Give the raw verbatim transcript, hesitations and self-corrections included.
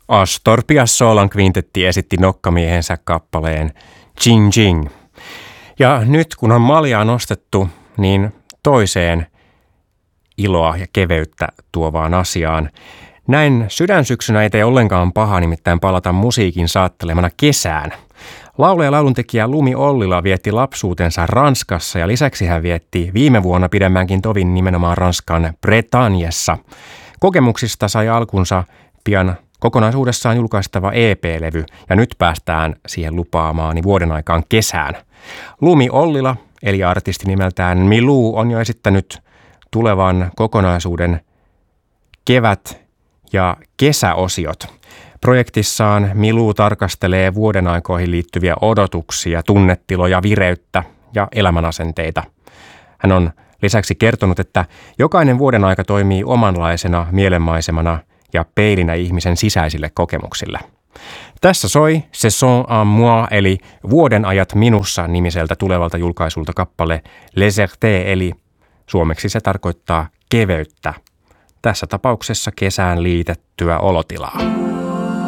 Astor Piazzollan kvintetti esitti nokkamiehensä kappaleen Ching Ching. Ja nyt kun on maljaa nostettu, niin toiseen iloa ja keveyttä tuovaan asiaan. Näin sydänsyksynä ei tee ollenkaan paha nimittäin palata musiikin saattelemana kesään. Laulaja ja lauluntekijä Lumi Ollila vietti lapsuutensa Ranskassa ja lisäksi hän vietti viime vuonna pidemmänkin tovin nimenomaan Ranskan Bretagnessa. Kokemuksista sai alkunsa pian kokonaisuudessaan julkaistava E P-levy ja nyt päästään siihen lupaamaani vuoden aikaan kesään. Lumi Ollila, eli artisti nimeltään Milou, on jo esittänyt tulevan kokonaisuuden kevät- ja kesäosiot. Projektissaan Milou tarkastelee vuoden aikoihin liittyviä odotuksia, tunnetiloja, vireyttä ja elämänasenteita. Hän on lisäksi kertonut, että jokainen vuoden aika toimii omanlaisena mielenmaisemana ja peilinä ihmisen sisäisille kokemuksille. Tässä soi Saison en moi eli Vuoden ajat minussa nimiseltä tulevalta julkaisulta kappale Légèreté eli suomeksi se tarkoittaa keveyttä. Tässä tapauksessa kesään liitettyä olotilaa.